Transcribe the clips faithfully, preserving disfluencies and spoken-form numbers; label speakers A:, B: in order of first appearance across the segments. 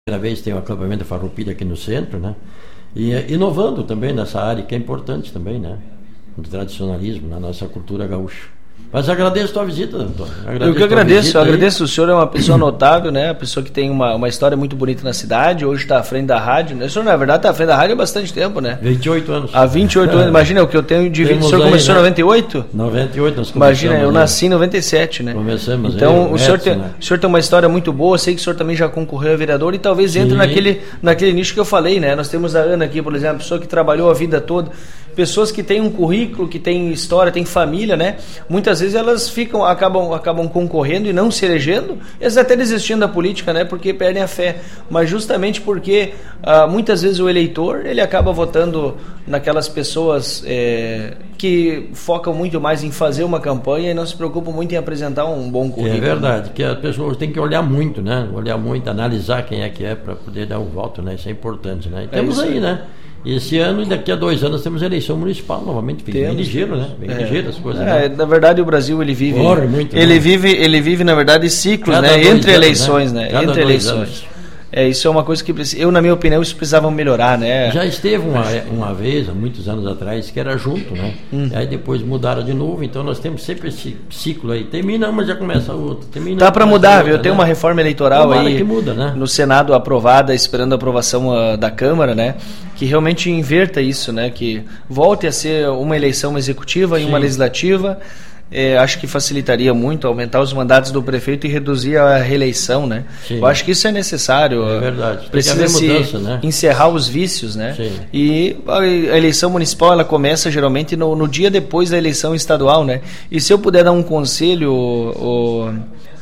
A: primeira vez tem o acampamento da Farroupilha aqui no centro, né? E inovando também nessa área, que é importante também, né? Do tradicionalismo, na nossa cultura gaúcha. Mas agradeço a tua visita, Antônio. Agradeço
B: eu que agradeço, eu agradeço. O senhor é uma pessoa notável, né? Uma pessoa que tem uma, uma história muito bonita na cidade. Hoje está à frente da rádio, né? O senhor, na verdade, está à frente da rádio há bastante tempo, né?
A: vinte e oito anos.
B: Há vinte e oito é. anos. Imagina o que eu tenho de vida. O senhor aí, começou em né? noventa e oito?
A: noventa e oito, nós
B: começamos. Imagina, eu nasci em noventa e sete, né?
A: Começamos.
B: Então,
A: aí,
B: o, senhor
A: Edson,
B: tem,
A: né?
B: o senhor tem uma história muito boa. Sei que o senhor também já concorreu a vereador e talvez entre naquele, naquele nicho que eu falei, né? Nós temos a Ana aqui, por exemplo, pessoa que trabalhou a vida toda. Pessoas que têm um currículo, que têm história, têm família, né? Muitas vezes elas ficam, acabam, acabam concorrendo e não se elegendo, eles até desistindo da política, né? Porque perdem a fé. Mas justamente porque ah, muitas vezes o eleitor, ele acaba votando naquelas pessoas é, que focam muito mais em fazer uma campanha e não se preocupam muito em apresentar um bom currículo.
A: É verdade, que as pessoas têm que olhar muito, né? Olhar muito, analisar quem é que é para poder dar um voto, né? Isso é importante, né? E temos é aí, né? E esse ano e daqui a dois anos temos eleição municipal novamente, bem ligeiro, né? Bem é. ligeiro as coisas.
B: É, né? Na verdade o Brasil ele vive,
A: Corre muito,
B: ele
A: né?
B: vive, ele vive na verdade ciclos,
A: Cada
B: né? Entre
A: anos,
B: eleições, né?
A: né?
B: Entre eleições. Anos. É, isso é uma coisa que eu, na minha opinião, isso precisava melhorar, né?
A: Já esteve uma, uma vez, há muitos anos atrás, que era junto, né? Hum. Aí depois mudaram de novo, então nós temos sempre esse ciclo aí. Termina, mas já começa outro. Termina,
B: Dá para mudar,
A: outra,
B: viu? Tem
A: né?
B: uma reforma eleitoral
A: Tomara
B: aí
A: que muda, né?
B: no Senado aprovada, esperando a aprovação uh, da Câmara, né? Que realmente inverta isso, né? Que volte a ser uma eleição executiva e uma legislativa. É, acho que facilitaria muito aumentar os mandatos do prefeito e reduzir a reeleição, né? Sim. Eu acho que isso é necessário.
A: É verdade.
B: Precisa se
A: mudança, né?
B: encerrar os vícios, né?
A: Sim.
B: E a eleição municipal ela começa geralmente no, no dia depois da eleição estadual, né? E se eu puder dar um conselho o,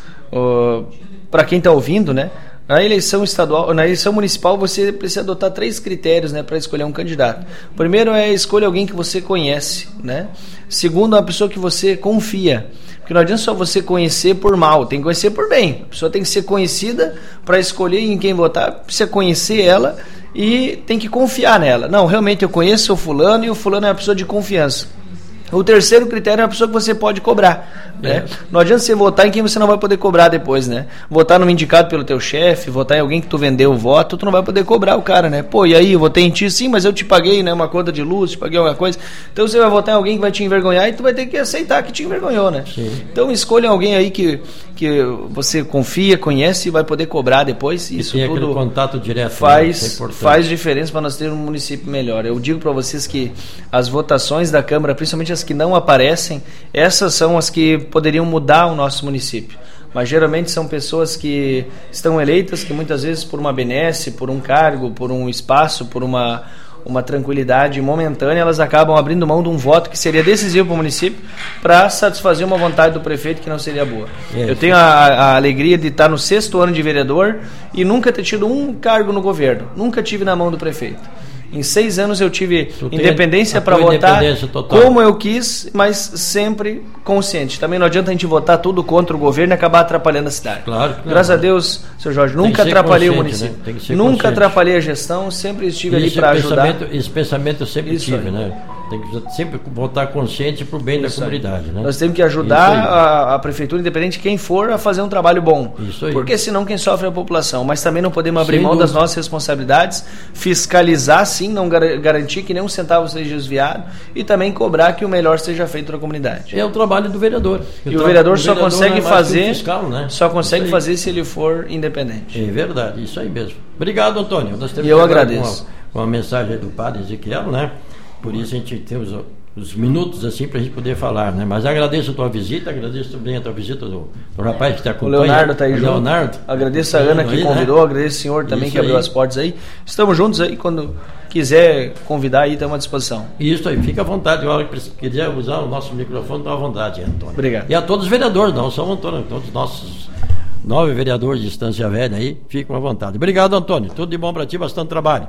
B: o, para quem está ouvindo, né? Na eleição estadual, na eleição municipal, você precisa adotar três critérios, né, para escolher um candidato. Primeiro é escolher alguém que você conhece, né? Segundo, uma pessoa que você confia. Porque não adianta só você conhecer por mal, tem que conhecer por bem. A pessoa tem que ser conhecida para escolher em quem votar, precisa conhecer ela e tem que confiar nela. Não, realmente eu conheço o fulano e o fulano é uma pessoa de confiança. O terceiro critério é a pessoa que você pode cobrar, né? É. Não adianta você votar em quem você não vai poder cobrar depois, né? Votar num indicado pelo teu chefe, votar em alguém que tu vendeu o voto, tu não vai poder cobrar o cara, né? Pô, e aí, eu votei em ti, sim, mas eu te paguei, né? Uma conta de luz, te paguei alguma coisa. Então você vai votar em alguém que vai te envergonhar e tu vai ter que aceitar que te envergonhou, né? Sim. Então escolha alguém aí que, que você confia, conhece e vai poder cobrar depois. Isso
A: e tem
B: tudo
A: aquele contato direto,
B: faz,
A: né? É
B: faz diferença para nós termos um município melhor. Eu digo para vocês que as votações da Câmara, principalmente as que não aparecem, essas são as que poderiam mudar o nosso município. Mas geralmente são pessoas que estão eleitas, que muitas vezes por uma benesse, por um cargo, por um espaço, por uma, uma tranquilidade momentânea, elas acabam abrindo mão de um voto que seria decisivo para o município para satisfazer uma vontade do prefeito que não seria boa. É, Eu tenho a, a alegria de estar no sexto ano de vereador e nunca ter tido um cargo no governo. Nunca tive na mão do prefeito. Em seis anos eu tive independência para votar como eu quis, mas sempre consciente. Também não adianta a gente votar tudo contra o governo e acabar atrapalhando a cidade. Claro, claro. Graças a Deus, seu Jorge, nunca atrapalhei o município. Né? Nunca consciente. atrapalhei a gestão, sempre estive Isso ali para ajudar.
A: Esse pensamento eu sempre
B: Isso
A: tive,
B: aí.
A: né? Tem que sempre votar consciente para o bem Isso da comunidade. Né?
B: Nós temos que ajudar a, a prefeitura, independente de quem for, a fazer um trabalho bom.
A: Isso aí.
B: Porque senão quem sofre é a população. Mas também não podemos abrir
A: Sem
B: mão
A: dúvida.
B: das nossas responsabilidades, fiscalizar sim, não gar- garantir que nenhum centavo seja desviado e também cobrar que o melhor seja feito na comunidade.
A: É o trabalho do vereador.
B: E o, o vereador
A: o
B: só
A: vereador
B: consegue
A: é mais
B: fazer,
A: que um fiscal, né?
B: só consegue fazer se ele for independente.
A: É verdade, isso aí mesmo. Obrigado, Antônio. Nós temos
B: e eu agradeço.
A: Com uma, uma mensagem do padre Ezequiel, né? Por isso a gente tem os, os minutos assim para a gente poder falar, né? Mas agradeço a tua visita, agradeço também a tua visita do, do rapaz que está acompanhando.
B: O Leonardo está aí junto.
A: Leonardo.
B: Agradeço a Ana que aí, convidou, né? Agradeço o senhor também isso que abriu aí. As portas aí. Estamos juntos aí, quando quiser convidar aí, estamos à disposição.
A: Isso aí, fica à vontade. A hora que quiser usar o nosso microfone, está à vontade, Antônio.
B: Obrigado.
A: E a todos os vereadores, não só o Antônio, todos os nossos nove vereadores de Estância Velha aí, ficam à vontade. Obrigado, Antônio. Tudo de bom para ti, bastante trabalho.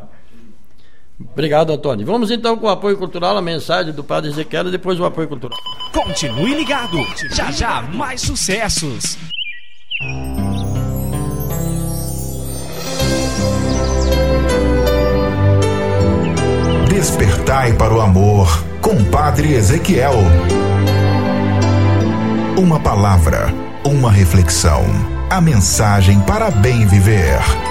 A: Obrigado, Antônio. Vamos então com o apoio cultural, a mensagem do padre Ezequiel e depois o apoio cultural.
C: Continue ligado, já já mais sucessos.
D: Despertai para o amor com Padre Ezequiel. Uma palavra, uma reflexão, a mensagem para bem viver.